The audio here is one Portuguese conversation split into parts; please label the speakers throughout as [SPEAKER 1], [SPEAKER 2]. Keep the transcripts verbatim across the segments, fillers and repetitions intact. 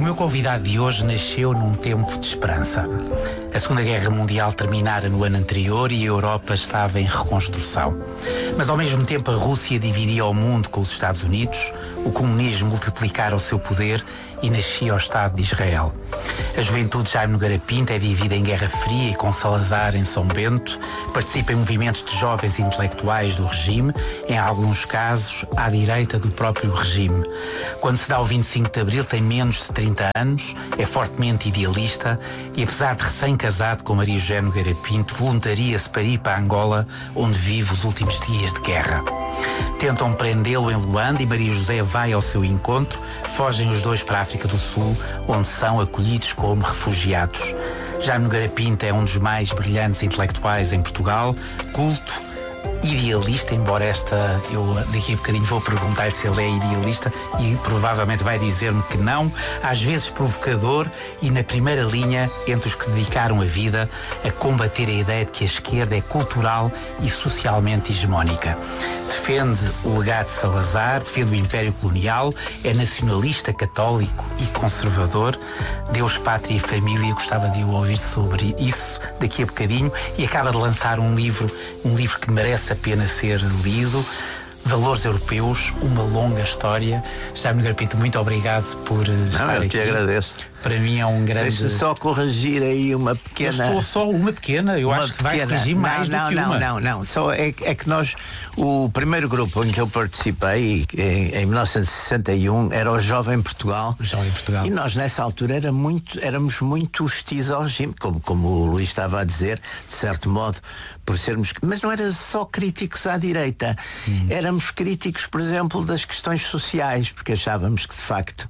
[SPEAKER 1] meu convidado de hoje nasceu num tempo de esperança. A Segunda Guerra Mundial terminara no ano anterior e a Europa estava em reconstrução. Mas ao mesmo tempo a Rússia dividia o mundo com os Estados Unidos, o comunismo multiplicara o seu poder e nascia o Estado de Israel. A juventude de Jaime Nogueira Pinto é vivida em Guerra Fria e com Salazar em São Bento, participa em movimentos de jovens intelectuais do regime, em alguns casos à direita do próprio regime. Quando se dá o vinte e cinco de Abril tem menos de trinta anos, é fortemente idealista e, apesar de recém-casado com Maria José Nogueira Pinto, voluntaria-se para ir para Angola, onde vive os últimos dias de guerra. Tentam prendê-lo em Luanda e Maria José vai ao seu encontro. Fogem os dois para a África do Sul, onde são acolhidos como refugiados. Jaime Nogueira Pinto é um dos mais brilhantes intelectuais em Portugal, culto, idealista, embora esta, eu daqui a bocadinho vou perguntar se ele é idealista e provavelmente vai dizer-me que não, às vezes provocador e na primeira linha entre os que dedicaram a vida a combater a ideia de que a esquerda é cultural e socialmente hegemónica. Defende o legado de Salazar, defende o Império Colonial, é nacionalista, católico e conservador. Deus, Pátria e Família, gostava de ouvir sobre isso daqui a bocadinho, e acaba de lançar um livro, um livro que merece a pena ser lido, Valores Europeus, uma longa história. Jaime Nogueira Pinto, muito obrigado por estar
[SPEAKER 2] Não, eu
[SPEAKER 1] aqui.
[SPEAKER 2] te agradeço.
[SPEAKER 1] Para mim é um grande...
[SPEAKER 2] Deixa só corrigir aí uma pequena...
[SPEAKER 1] Eu estou só uma pequena, eu
[SPEAKER 2] uma
[SPEAKER 1] acho que vai
[SPEAKER 2] pequena...
[SPEAKER 1] corrigir mais
[SPEAKER 2] não,
[SPEAKER 1] do que
[SPEAKER 2] não,
[SPEAKER 1] uma.
[SPEAKER 2] Não, não, não. Só é, é que nós, o primeiro grupo em que eu participei, em, em mil novecentos e sessenta e um, era o Jovem Portugal.
[SPEAKER 1] O Jovem Portugal.
[SPEAKER 2] E nós nessa altura era muito, éramos muito hostis ao regime, como, como o Luís estava a dizer, de certo modo, por sermos... Mas não era só críticos à direita. Hum. Éramos críticos, por exemplo, das questões sociais, porque achávamos que, de facto,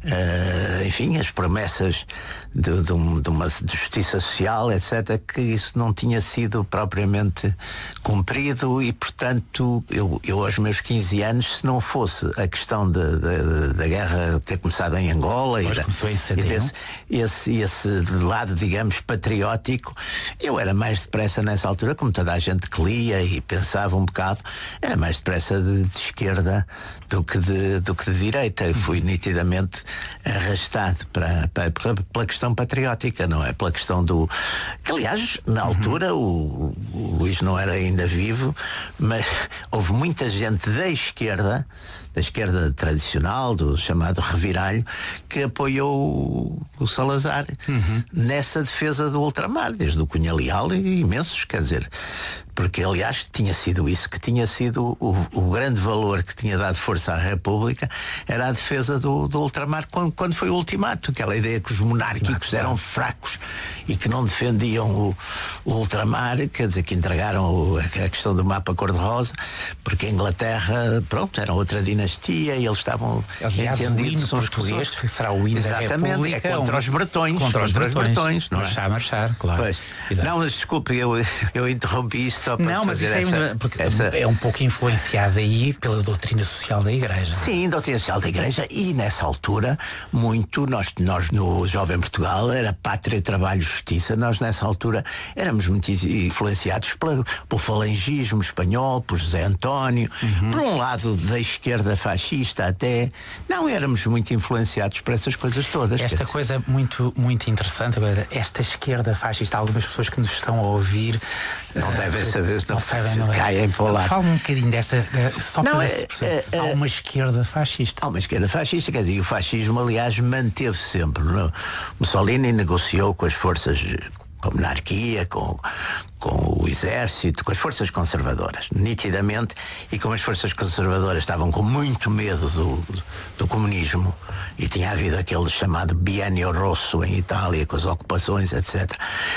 [SPEAKER 2] uh, enfim, as promessas de, de, um, de uma de justiça social, etcétera, que isso não tinha sido propriamente cumprido e, portanto, eu, eu aos meus quinze anos, se não fosse a questão de, de, da guerra ter começado em Angola
[SPEAKER 1] e, da,
[SPEAKER 2] e desse, esse, esse lado, digamos, patriótico, eu era mais depressa nessa altura, como toda a gente que lia e pensava um bocado, era mais depressa de, de esquerda do que de, do que de direita. Eu fui nitidamente arrastado para, para, pela questão patriótica, não é? Pela questão do... que, aliás, na altura, o, o Luís não era ainda vivo, mas houve muita gente da esquerda, da esquerda tradicional, do chamado reviralho, que apoiou o, o Salazar uhum. nessa defesa do ultramar, desde o Cunha Leal e imensos, quer dizer, porque aliás tinha sido isso que tinha sido o, o grande valor que tinha dado força à República, era a defesa do, do ultramar quando, quando foi o ultimato, aquela ideia que os monárquicos claro, eram fracos e que não defendiam o, o ultramar, quer dizer, que entregaram o, a questão do mapa cor-de-rosa, porque a Inglaterra, pronto, era outra dinastia e eles estavam
[SPEAKER 1] aliás,
[SPEAKER 2] entendidos
[SPEAKER 1] o hino português, que será o hino da República,
[SPEAKER 2] é contra os bretões,
[SPEAKER 1] contra os bretões,
[SPEAKER 2] bretões não é?
[SPEAKER 1] Marchar, marchar, claro.
[SPEAKER 2] Pois. Não, mas desculpe, eu, eu interrompi isto só para
[SPEAKER 1] não, mas
[SPEAKER 2] fazer
[SPEAKER 1] isso
[SPEAKER 2] essa,
[SPEAKER 1] é, porque
[SPEAKER 2] essa...
[SPEAKER 1] é um pouco influenciado aí pela doutrina social da Igreja.
[SPEAKER 2] Sim, doutrina social da Igreja, e nessa altura muito, nós, nós no Jovem Portugal era pátria, trabalho, justiça. Nós nessa altura éramos muito influenciados pela, pelo falangismo espanhol, por José António, uhum. por um lado da esquerda fascista até. Não, éramos muito influenciados por essas coisas todas.
[SPEAKER 1] Esta coisa muito, muito interessante, esta esquerda fascista, algumas pessoas que nos estão a ouvir
[SPEAKER 2] não uh, devem saber, não,
[SPEAKER 1] não sabem, não é?
[SPEAKER 2] Caem para o lado.
[SPEAKER 1] Fala um bocadinho dessa, só
[SPEAKER 2] não,
[SPEAKER 1] para
[SPEAKER 2] é,
[SPEAKER 1] é, é, há uma esquerda fascista.
[SPEAKER 2] Há uma esquerda fascista, quer dizer, e o fascismo, aliás, manteve sempre. Não? Mussolini negociou com as forças, com a monarquia, com, com o exército, com as forças conservadoras, nitidamente, e como as forças conservadoras estavam com muito medo do, do comunismo, e tinha havido aquele chamado Bienio Rosso em Itália, com as ocupações, etcétera.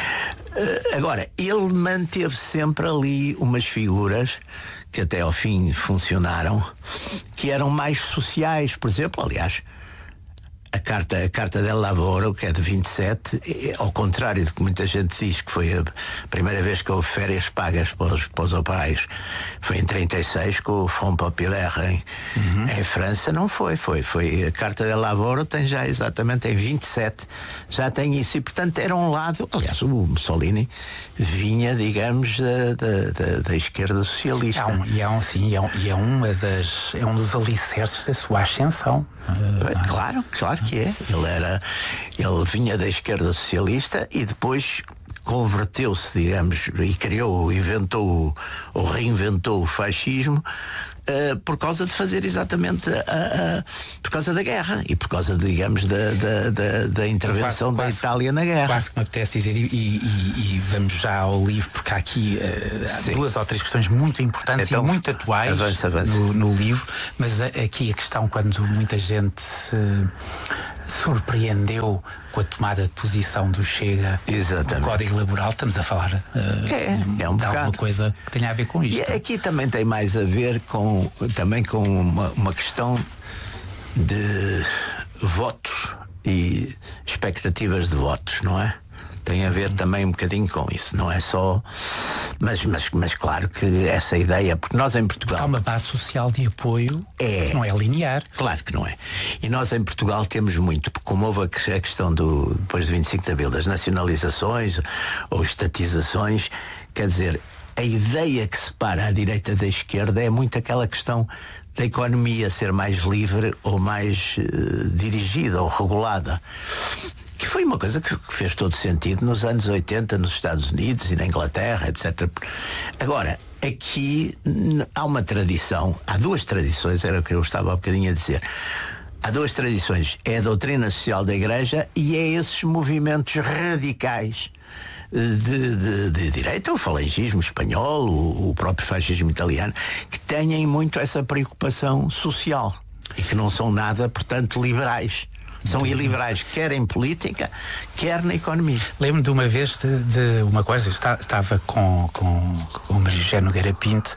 [SPEAKER 2] Uh, agora, ele manteve sempre ali umas figuras que até ao fim funcionaram, que eram mais sociais, por exemplo, aliás, a carta, a carta del Lavoro, que é de vinte e sete, é, ao contrário do que muita gente diz, que foi a primeira vez que houve férias pagas para os, para os operários, foi em trinta e seis com o Front Populaire em, uhum. em França, não foi, foi, foi a carta del Lavoro tem já exatamente em vinte e sete, já tem isso, e portanto era um lado, aliás o Mussolini vinha, digamos, da, da, da, da esquerda socialista.
[SPEAKER 1] É um, e é um, sim, é, um, e é uma das, é um dos alicerces da sua ascensão.
[SPEAKER 2] Uh, claro, claro. que é. Ele era, ele vinha da esquerda socialista e depois converteu-se, digamos, e criou, inventou ou reinventou o fascismo uh, por causa de fazer exatamente a, a, por causa da guerra e por causa, digamos, da, da, da, da intervenção quase, da quase, Itália na guerra.
[SPEAKER 1] Quase que me apetece dizer, e, e, e vamos já ao livro, porque há aqui uh, há duas ou três questões muito importantes então, e muito atuais
[SPEAKER 2] avança, avança.
[SPEAKER 1] No, no livro, mas aqui a questão quando muita gente se surpreendeu com a tomada de posição do Chega no Código Laboral, estamos a falar uh,
[SPEAKER 2] é, é um
[SPEAKER 1] de
[SPEAKER 2] bocado.
[SPEAKER 1] Alguma coisa que tenha a ver com isto.
[SPEAKER 2] E aqui também tem mais a ver com também com uma, uma questão de votos e expectativas de votos, não é? Tem a ver também um bocadinho com isso, não é só. Mas, mas, mas claro que essa ideia, porque nós em Portugal.
[SPEAKER 1] Há uma base social de apoio
[SPEAKER 2] é,
[SPEAKER 1] que não é linear.
[SPEAKER 2] Claro que não é. E nós em Portugal temos muito, como houve a questão do, depois do vinte e cinco de Abril, das nacionalizações ou estatizações, quer dizer, a ideia que separa a direita da esquerda é muito aquela questão da economia ser mais livre ou mais uh, dirigida ou regulada. Que foi uma coisa que fez todo sentido nos anos oitenta nos Estados Unidos e na Inglaterra, etcétera. Agora, aqui há uma tradição, há duas tradições, era o que eu estava há um bocadinho a dizer. Há duas tradições, é a doutrina social da Igreja e é esses movimentos radicais de, de, de direita, o falangismo espanhol, o, o próprio fascismo italiano, que têm muito essa preocupação social e que não são nada, portanto, liberais. São iliberais, quer em política, quer na economia.
[SPEAKER 1] Lembro-me de uma vez de, de uma coisa, eu estava com, com, com o Maria José Nogueira Pinto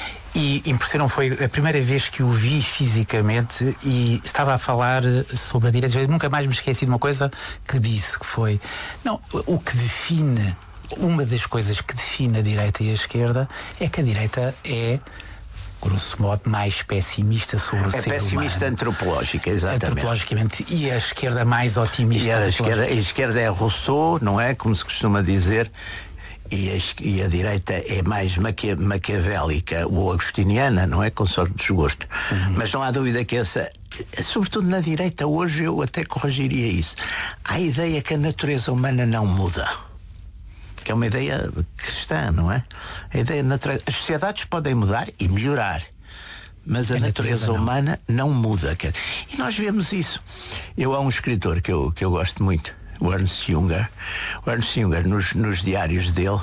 [SPEAKER 1] e impressionou, foi a primeira vez que o vi fisicamente e estava a falar sobre a direita. Eu nunca mais me esqueci de uma coisa que disse, que foi, não, o que define, uma das coisas que define a direita e a esquerda é que a direita é, grosso modo, mais pessimista sobre o
[SPEAKER 2] é
[SPEAKER 1] ser humano. É
[SPEAKER 2] pessimista antropológica, exatamente.
[SPEAKER 1] Antropologicamente. E a esquerda mais otimista.
[SPEAKER 2] E a esquerda, a esquerda é Rousseau, não é? Como se costuma dizer. E a, e a direita é mais maquia, maquiavélica ou agostiniana, não é? Com sorte de desgosto. Uhum. Mas não há dúvida que essa, sobretudo na direita, hoje eu até corrigiria isso. Há a ideia que a natureza humana não muda. Que é uma ideia cristã, não é? A ideia natural. As sociedades podem mudar e melhorar, mas a, a natureza, natureza não. humana não muda. E nós vemos isso. Eu há um escritor que eu, que eu gosto muito, o Ernst Jünger. O Ernst Jünger, nos, nos diários dele,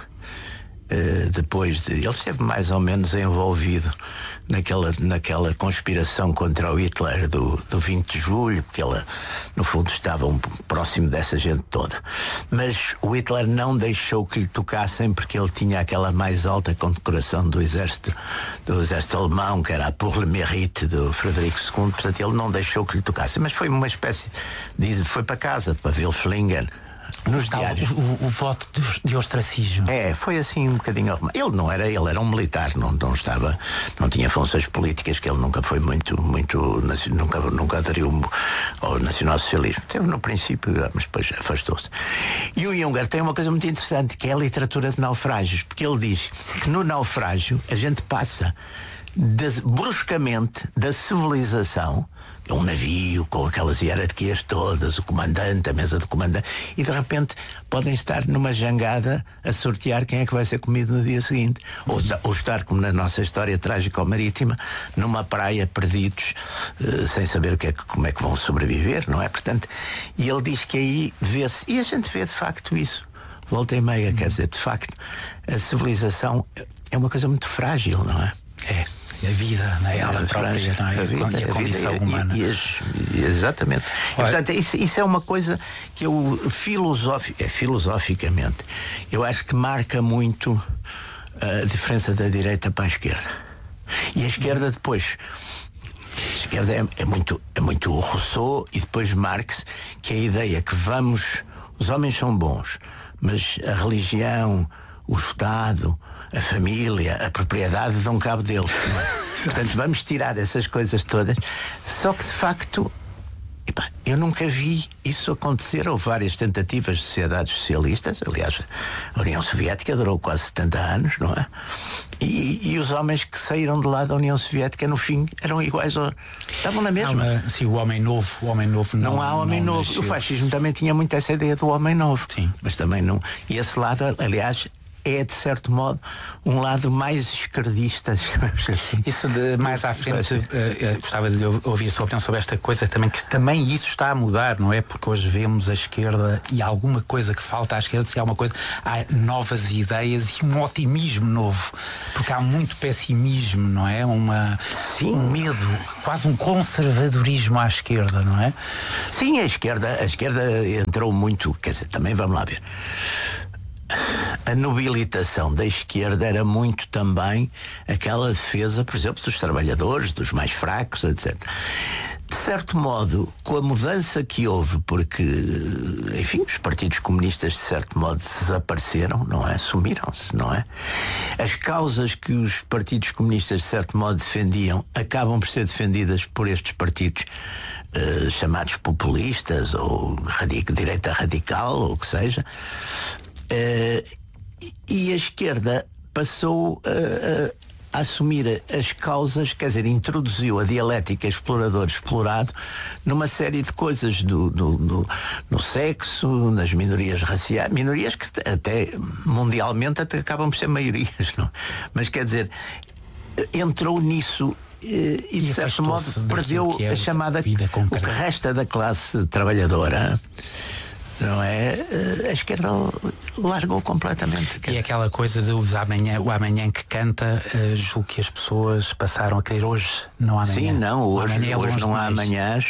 [SPEAKER 2] uh, depois de... Ele esteve mais ou menos envolvido naquela, naquela conspiração contra o Hitler do, do vinte de julho, porque ele, no fundo, estava um, próximo dessa gente toda. Mas o Hitler não deixou que lhe tocassem porque ele tinha aquela mais alta condecoração do exército, do exército alemão, que era a Pour le Mérite do Frederico segundo, portanto ele não deixou que lhe tocassem. Mas foi uma espécie de... foi para casa, para Wilflingen. Nos diários.
[SPEAKER 1] O, o, o voto de, de ostracismo.
[SPEAKER 2] É, foi assim um bocadinho. Ele não era, ele era um militar, não, não estava, não tinha funções políticas, que ele nunca foi muito, muito, nunca, nunca aderiu ao nacionalsocialismo. Teve no princípio, mas depois afastou-se. E o Jünger tem uma coisa muito interessante, que é a literatura de naufrágios, porque ele diz que no naufrágio a gente passa de, bruscamente da civilização, um navio com aquelas hierarquias todas, o comandante, a mesa do comandante, e de repente podem estar numa jangada a sortear quem é que vai ser comido no dia seguinte, ou, ou estar, como na nossa história trágica ou marítima, numa praia perdidos, uh, sem saber o que é que, como é que vão sobreviver, não é? Portanto, e ele diz que aí vê-se, e a gente vê de facto isso, volta e meia, hum. quer dizer, de facto a civilização é uma coisa muito frágil, não é?
[SPEAKER 1] É. A vida, não é? Ela é, própria, não é?
[SPEAKER 2] A vida,
[SPEAKER 1] e a, a condição
[SPEAKER 2] vida,
[SPEAKER 1] humana.
[SPEAKER 2] E, e as, e exatamente. E, portanto, isso, isso é uma coisa que eu, filosofi, é, filosoficamente, eu acho que marca muito a diferença da direita para a esquerda. E a esquerda depois... A esquerda é, é, muito, é muito Rousseau e depois Marx, que é a ideia que vamos... Os homens são bons, mas a religião, o Estado... a família, a propriedade dão cabo dele. Portanto, vamos tirar essas coisas todas. Só que, de facto, epá, eu Eu nunca vi isso acontecer. Houve várias tentativas de sociedades socialistas. Aliás, a União Soviética durou quase setenta anos, não é? E, e os homens que saíram de lá da União Soviética, no fim, eram iguais ao... Estavam na mesma.
[SPEAKER 1] Uma, sim, o homem novo, o homem novo não,
[SPEAKER 2] não há homem
[SPEAKER 1] não
[SPEAKER 2] novo.
[SPEAKER 1] nasceu.
[SPEAKER 2] O fascismo também tinha muito essa ideia do homem novo.
[SPEAKER 1] Sim.
[SPEAKER 2] Mas também não. E esse lado, aliás, é de certo modo um lado mais esquerdista, chamamos assim.
[SPEAKER 1] Isso de mais à frente, uh, uh, gostava de ouvir a sua opinião sobre esta coisa também, que também isso está a mudar, não é? Porque hoje vemos a esquerda e alguma coisa que falta à esquerda, se há uma coisa, há novas ideias e um otimismo novo, porque há muito pessimismo, não é? Uma,
[SPEAKER 2] Sim.
[SPEAKER 1] um medo, quase um conservadorismo à esquerda, não é?
[SPEAKER 2] Sim, a esquerda, a esquerda entrou muito, quer dizer, também vamos lá ver. A nobilitação da esquerda era muito também aquela defesa, por exemplo, dos trabalhadores, dos mais fracos, etcétera. De certo modo, com a mudança que houve, porque, enfim, os partidos comunistas de certo modo desapareceram, não é? Sumiram-se, não é? As causas que os partidos comunistas de certo modo defendiam acabam por ser defendidas por estes partidos uh, chamados populistas ou radic- direita radical, ou o que seja. Uh, e a esquerda passou uh, a assumir as causas, quer dizer, introduziu a dialética explorador-explorado numa série de coisas do, do, do, no sexo, nas minorias raciais, minorias que até mundialmente até acabam por ser maiorias, não? Mas quer dizer, entrou nisso e, e de certo modo perdeu
[SPEAKER 1] é
[SPEAKER 2] a chamada o que resta da classe trabalhadora. Não é? A esquerda largou completamente.
[SPEAKER 1] E aquela coisa de o amanhã, o amanhã que canta, uh, julgo que as pessoas passaram a querer hoje, não há amanhã.
[SPEAKER 2] Sim, não, hoje,
[SPEAKER 1] amanhã é
[SPEAKER 2] hoje não há
[SPEAKER 1] demais.
[SPEAKER 2] amanhãs.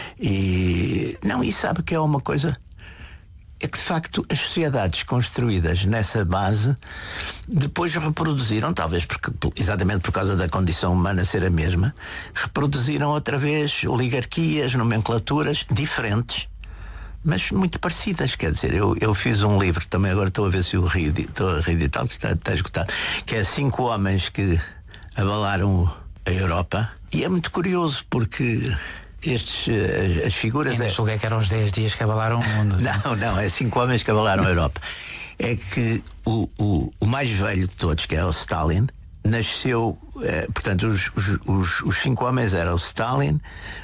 [SPEAKER 2] E não, e sabe que é uma coisa? É que de facto as sociedades construídas nessa base depois reproduziram, talvez porque, exatamente por causa da condição humana ser a mesma, reproduziram outra vez oligarquias, nomenclaturas diferentes, mas muito parecidas. Quer dizer, eu, eu fiz um livro, também agora estou a ver se o estou a reeditar, está, está esgotado, que é Cinco Homens que Abalaram a Europa. E é muito curioso porque estes, as figuras...
[SPEAKER 1] Ainda julguei que eram os dez dias que abalaram o mundo.
[SPEAKER 2] Não, não, é Cinco Homens que Abalaram a Europa. É que o, o, o mais velho de todos, que é o Stalin, nasceu, eh, portanto, os, os, os, os cinco homens eram o Stalin,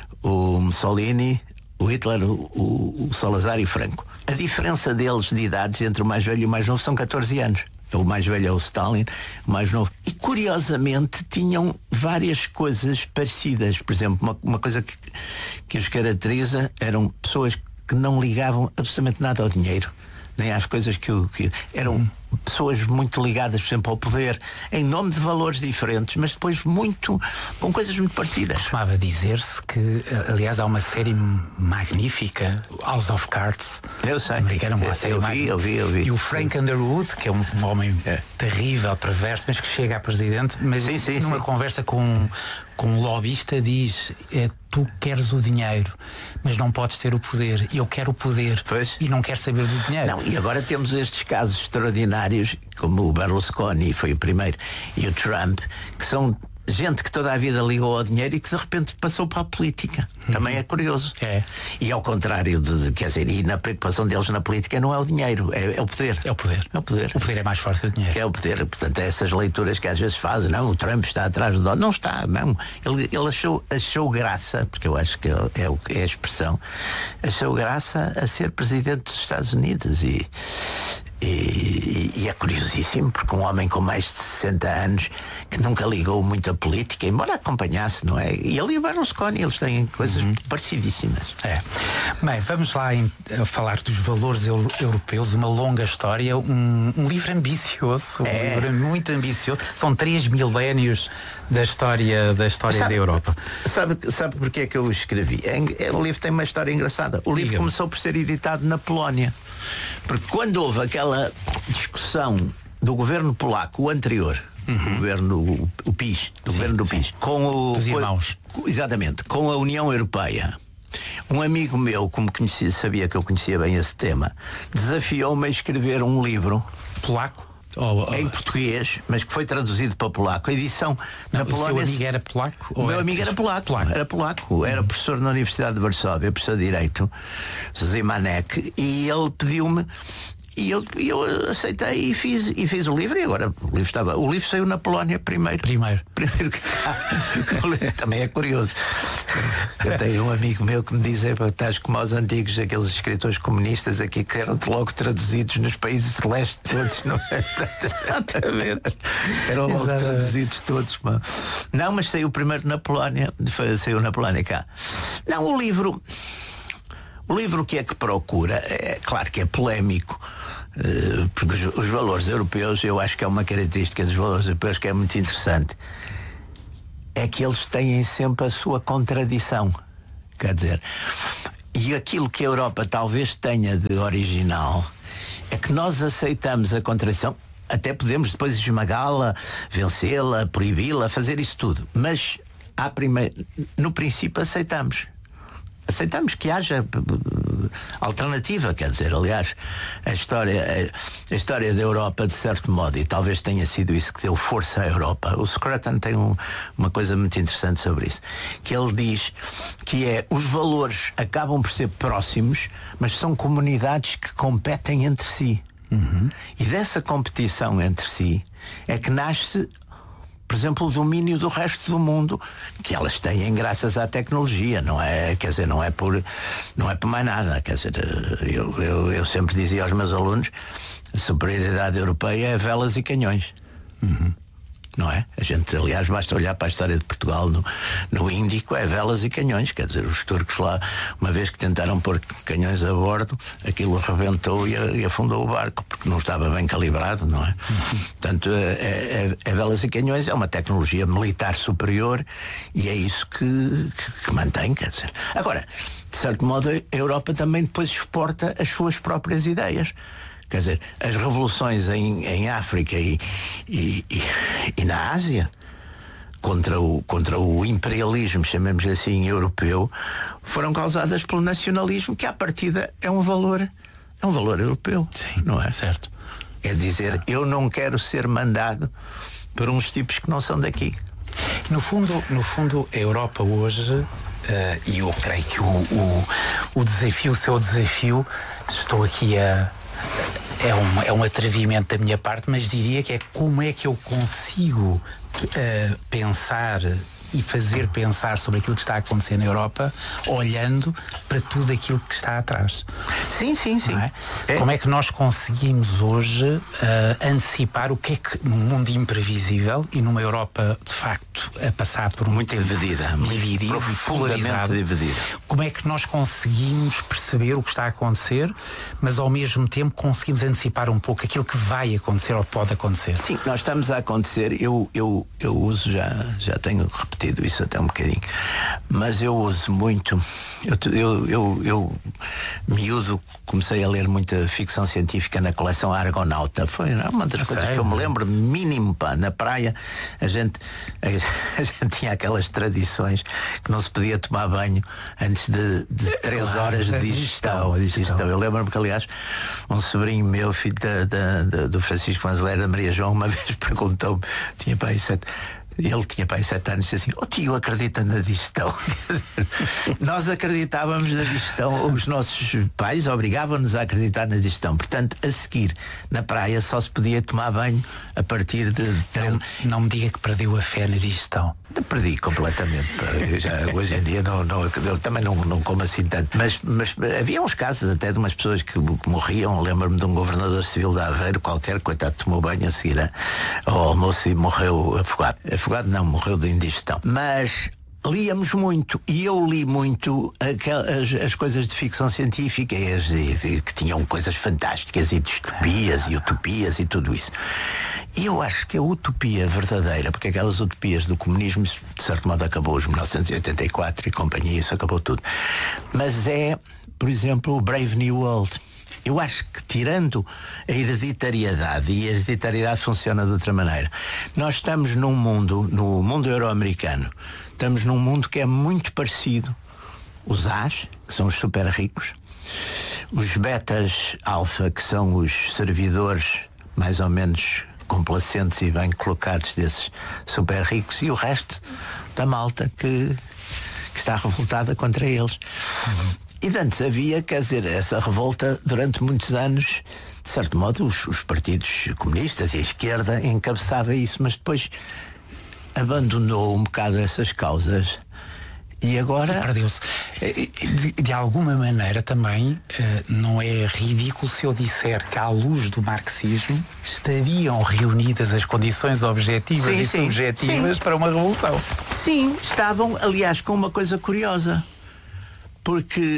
[SPEAKER 2] o Mussolini, o Hitler, o, o, o Salazar e o Franco. A diferença deles de idades entre o mais velho e o mais novo são catorze anos. O mais velho é o Stalin, o mais novo. E curiosamente tinham várias coisas parecidas. Por exemplo, uma, uma coisa que, que os caracteriza eram pessoas que não ligavam absolutamente nada ao dinheiro, nem às coisas que, que eram hum. pessoas muito ligadas, por exemplo, ao poder, em nome de valores diferentes, mas depois muito com coisas muito parecidas.
[SPEAKER 1] Costumava dizer-se que, aliás, há uma série magnífica, House of Cards.
[SPEAKER 2] Eu sei.
[SPEAKER 1] Americana, uma série
[SPEAKER 2] eu vi, eu vi, eu vi.
[SPEAKER 1] E o Frank sim. Underwood, que é um, um homem é. terrível, perverso, mas que chega a presidente, mas sim, sim, numa sim. conversa com com um lobbyista diz, é, tu queres o dinheiro, mas não podes ter o poder. Eu quero o poder
[SPEAKER 2] pois.
[SPEAKER 1] E não quero saber do dinheiro.
[SPEAKER 2] Não, e agora temos estes casos extraordinários, como o Berlusconi foi o primeiro, e o Trump, que são gente que toda a vida ligou ao dinheiro e que de repente passou para a política. Também é curioso.
[SPEAKER 1] É.
[SPEAKER 2] E ao contrário, de, quer dizer, e na preocupação deles na política não é o dinheiro, é, é o poder.
[SPEAKER 1] É o poder.
[SPEAKER 2] É o poder.
[SPEAKER 1] O poder é mais forte que o dinheiro.
[SPEAKER 2] É o poder. Portanto, é essas leituras que às vezes fazem, não, o Trump está atrás do dólar. Não está, não. Ele, ele achou, achou graça, porque eu acho que é, é, o, é a expressão, achou graça a ser presidente dos Estados Unidos e E, e é curiosíssimo porque um homem com mais de sessenta anos que nunca ligou muito à política, embora acompanhasse, não é? E ele e o Berlusconi, eles têm coisas uhum. parecidíssimas.
[SPEAKER 1] É. Bem, vamos lá em, a falar dos valores eu, europeus, uma longa história, um, um livro ambicioso, um
[SPEAKER 2] é.
[SPEAKER 1] livro muito ambicioso. São três milénios da história da história
[SPEAKER 2] sabe,
[SPEAKER 1] da Europa.
[SPEAKER 2] Sabe, sabe porque é que eu o escrevi? É, é, o livro tem uma história engraçada. O livro
[SPEAKER 1] Diga-me.
[SPEAKER 2] começou por ser editado na Polónia. Porque quando houve aquela discussão do governo polaco, o anterior, uhum. o governo, o, o PiS, do sim, governo do sim. PiS, com o
[SPEAKER 1] dos irmãos,
[SPEAKER 2] com, exatamente, com a União Europeia, um amigo meu, como conhecia, sabia que eu conhecia bem esse tema, desafiou-me a escrever um livro
[SPEAKER 1] polaco. Ou, ou...
[SPEAKER 2] Em português, mas que foi traduzido para polaco. A edição
[SPEAKER 1] não,
[SPEAKER 2] na Polónia.
[SPEAKER 1] O seu amigo era polaco?
[SPEAKER 2] O meu amigo era polaco, polaco. Era polaco. Era professor na Universidade de Varsóvia, professor de Direito, Zimanek, e ele pediu-me. E eu, eu aceitei e fiz, e fiz o livro. E agora o livro estava. O livro saiu na Polónia primeiro.
[SPEAKER 1] Primeiro.
[SPEAKER 2] Primeiro que cá. O livro também é curioso. Eu tenho um amigo meu que me diz: é, estás como aos antigos, aqueles escritores comunistas aqui que eram logo traduzidos nos países celestes todos, não é?
[SPEAKER 1] Exatamente.
[SPEAKER 2] Eram logo
[SPEAKER 1] Exatamente.
[SPEAKER 2] traduzidos todos. Mano. Não, mas saiu primeiro na Polónia. Saiu na Polónia cá. Não, o livro. O livro que é que procura, é claro que é polémico, porque os, os valores europeus, eu acho que é uma característica dos valores europeus que é muito interessante, é que eles têm sempre a sua contradição. Quer dizer, e aquilo que a Europa talvez tenha de original é que nós aceitamos a contradição, até podemos depois esmagá-la, vencê-la, proibi-la, fazer isso tudo, mas à primeira, no princípio aceitamos. Aceitamos que haja alternativa, quer dizer, aliás, a história, a história da Europa, de certo modo, e talvez tenha sido isso que deu força à Europa. O Scruton tem um, uma coisa muito interessante sobre isso, que ele diz que é, os valores acabam por ser próximos, mas são comunidades que competem entre si. Uhum. E dessa competição entre si é que nasce, por exemplo, o domínio do resto do mundo, que elas têm graças à tecnologia, não é, quer dizer, não é por, não é por mais nada, quer dizer, eu, eu, eu sempre dizia aos meus alunos, a superioridade europeia é velas e canhões. Uhum. Não é? A gente, aliás, basta olhar para a história de Portugal no, no Índico, é velas e canhões, quer dizer, os turcos lá, uma vez que tentaram pôr canhões a bordo, aquilo rebentou e, e afundou o barco, porque não estava bem calibrado, não é? Uhum. Portanto, é, é, é velas e canhões, é uma tecnologia militar superior e é isso que, que, que mantém, quer dizer. Agora, de certo modo, a Europa também depois exporta as suas próprias ideias. Quer dizer, as revoluções em, em África e, e, e, e na Ásia contra o, contra o imperialismo, chamemos assim, europeu, foram causadas pelo nacionalismo, que à partida é um valor, é um valor europeu.
[SPEAKER 1] Sim,
[SPEAKER 2] não é?
[SPEAKER 1] Certo.
[SPEAKER 2] É dizer, eu não quero ser mandado por uns tipos que não são daqui.
[SPEAKER 1] No fundo, no fundo a Europa hoje, uh, e eu creio que o, o, o desafio, o seu desafio, estou aqui a É um, é um atrevimento da minha parte, mas diria que é como é que eu consigo uh, pensar e fazer pensar sobre aquilo que está a acontecer na Europa, olhando para tudo aquilo que está atrás.
[SPEAKER 2] Sim, sim, sim.
[SPEAKER 1] É?
[SPEAKER 2] É.
[SPEAKER 1] Como é que nós conseguimos hoje uh, antecipar o que é que, num mundo imprevisível e numa Europa, de facto, a passar por um...
[SPEAKER 2] Muito dividida.
[SPEAKER 1] Dividida,
[SPEAKER 2] Profundamente dividida.
[SPEAKER 1] Como é que nós conseguimos perceber o que está a acontecer, mas ao mesmo tempo conseguimos antecipar um pouco aquilo que vai acontecer ou pode acontecer?
[SPEAKER 2] Sim, nós estamos a acontecer, eu, eu, eu uso, já, já tenho repetido isso até um bocadinho, mas eu uso muito, eu, eu, eu, eu miúdo, comecei a ler muita ficção científica na coleção Argonauta, foi uma das
[SPEAKER 1] a
[SPEAKER 2] coisas
[SPEAKER 1] sério?
[SPEAKER 2] que eu me lembro, mínimo, pá, na praia, a gente, a, a gente tinha aquelas tradições que não se podia tomar banho antes de, de três
[SPEAKER 1] claro,
[SPEAKER 2] horas de digestão.
[SPEAKER 1] digestão, digestão.
[SPEAKER 2] Eu lembro-me que, aliás, um sobrinho meu, filho da, da, da, do Francisco Vanzeler, da Maria João, uma vez perguntou-me, tinha pai sete Ele tinha pai sete anos e disse assim, oh tio, acredita na digestão? Nós acreditávamos na digestão, os nossos pais obrigavam-nos a acreditar na digestão. Portanto, a seguir, na praia só se podia tomar banho a partir de...
[SPEAKER 1] Não, não me diga que perdeu a fé na digestão.
[SPEAKER 2] Perdi completamente. Eu já, hoje em dia não, não, eu também não, não como assim tanto. Mas, mas havia uns casos até de umas pessoas que, que morriam. Lembro-me de um governador civil de Aveiro, qualquer, coitado, tomou banho a seguir ao almoço e morreu afogado. Afogado não, morreu de indigestão. Mas líamos muito, e eu li muito aquelas, as coisas de ficção científica e as, e, que tinham coisas fantásticas e distopias e utopias e tudo isso. E eu acho que a utopia verdadeira, porque aquelas utopias do comunismo, de certo modo acabou os mil novecentos e oitenta e quatro e companhia, isso acabou tudo. Mas é, por exemplo, o Brave New World. Eu acho que, tirando a hereditariedade, e a hereditariedade funciona de outra maneira, nós estamos num mundo, no mundo euro-americano, estamos num mundo que é muito parecido. Os As, que são os super ricos, os betas alfa, que são os servidores mais ou menos complacentes e bem colocados desses super ricos, e o resto da malta que, que está revoltada contra eles. Uhum. E de antes havia, quer dizer, essa revolta durante muitos anos, de certo modo, os, os partidos comunistas e a esquerda encabeçava isso, mas depois abandonou um bocado essas causas. E agora...
[SPEAKER 1] Perdeu-se. De, de alguma maneira também não é ridículo se eu disser que, à luz do marxismo, estariam reunidas as condições objetivas sim, e sim, subjetivas sim. para uma revolução.
[SPEAKER 2] Sim, estavam, aliás, com uma coisa curiosa. Porque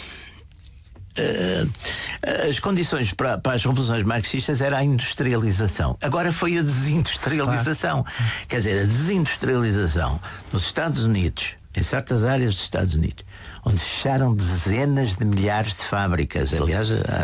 [SPEAKER 2] uh, as condições para, para as revoluções marxistas era a industrialização. Agora foi a desindustrialização. Claro. Quer dizer, a desindustrialização nos Estados Unidos, em certas áreas dos Estados Unidos, onde fecharam dezenas de milhares de fábricas. Aliás, a